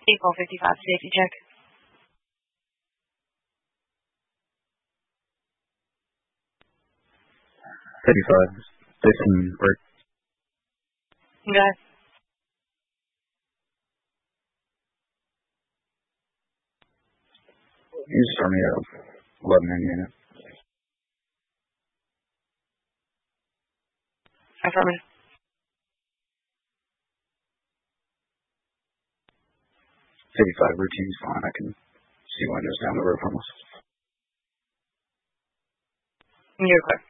April 55 safety check. 35, 15, break. Okay. You start me at 11 in unit. Affirmative. 55, routine's fine. I can see windows down the road from us. You're clear.